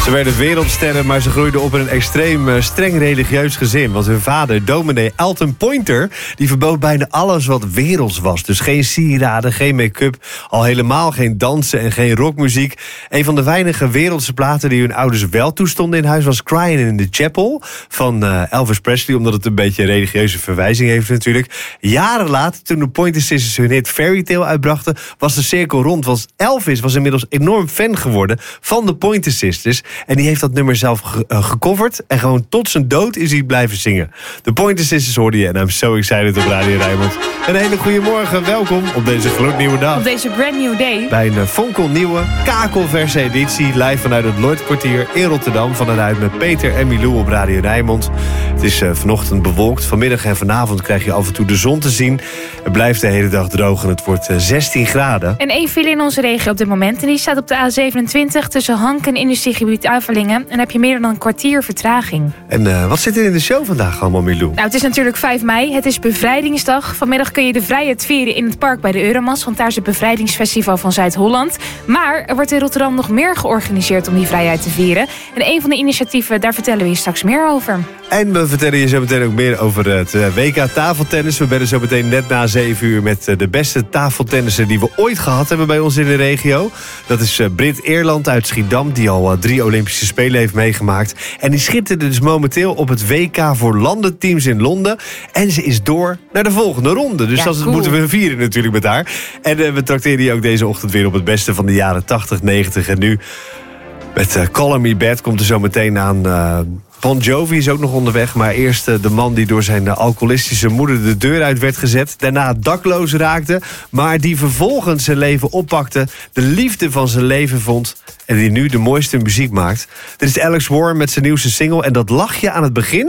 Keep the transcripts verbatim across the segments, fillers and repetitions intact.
Ze werden wereldsterren, maar ze groeiden op in een extreem uh, streng religieus gezin. Want hun vader, dominee Alton Pointer, die verbood bijna alles wat werelds was. Dus geen sieraden, geen make-up, al helemaal geen dansen en geen rockmuziek. Een van de weinige wereldse platen die hun ouders wel toestonden in huis was Crying in the Chapel van uh, Elvis Presley, omdat het een beetje een religieuze verwijzing heeft natuurlijk. Jaren later, toen de Pointer Sisters hun hit Fairy Tale uitbrachten, was de cirkel rond. Want Elvis was inmiddels enorm fan geworden van de Pointer Sisters. En die heeft dat nummer zelf ge- uh, gecoverd. En gewoon tot zijn dood is hij blijven zingen. De Pointer Sisters hoorde je. En I'm so excited op Radio Rijnmond. Een hele goede morgen. Welkom op deze gloednieuwe dag. Op deze brand new day. Bij een uh, fonkelnieuwe, kakelverse editie. Live vanuit het Lloydkwartier in Rotterdam. Van het uit met Peter en Milou op Radio Rijnmond. Het is uh, vanochtend bewolkt. Vanmiddag en vanavond krijg je af en toe de zon te zien. Het blijft de hele dag droog en het wordt uh, zestien graden. En één file in onze regio op dit moment. En die staat op de A zevenentwintig tussen Hank en industriegebied Avelingen. En dan heb je meer dan een kwartier vertraging. En uh, wat zit er in de show vandaag allemaal, Milou? Nou, het is natuurlijk vijf mei. Het is bevrijdingsdag. Vanmiddag kun je de vrijheid vieren in het park bij de Euromas. Want daar is het bevrijdingsfestival van Zuid-Holland. Maar er wordt in Rotterdam nog meer georganiseerd om die vrijheid te vieren. En een van de initiatieven, daar vertellen we je straks meer over. En we vertellen je zo meteen ook meer over het W K tafeltennis. We bellen zo meteen net na zeven uur met de beste tafeltennisser die we ooit gehad hebben bij ons in de regio. Dat is Brit Eerland uit Schiedam, die al drie Olympische Spelen heeft meegemaakt. En die schitterde dus momenteel op het W K voor landenteams in Londen. En ze is door naar de volgende ronde. Dus ja, dat cool. moeten we vieren natuurlijk met haar. En uh, we trakteren je ook deze ochtend weer op het beste van de jaren tachtig, negentig en nu. Met uh, Call Me Bad komt er zo meteen aan. Uh, Bon Jovi is ook nog onderweg, maar eerst uh, de man die door zijn uh, alcoholistische moeder de deur uit werd gezet. Daarna dakloos raakte, maar die vervolgens zijn leven oppakte, de liefde van zijn leven vond en die nu de mooiste muziek maakt. Dit is Alex Warren met zijn nieuwste single en dat lachje aan het begin,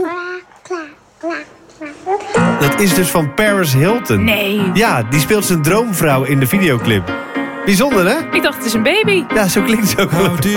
dat is dus van Paris Hilton. Nee. Ja, die speelt zijn droomvrouw in de videoclip. Bijzonder, hè? Ik dacht, het is een baby. Ja, zo klinkt het ook.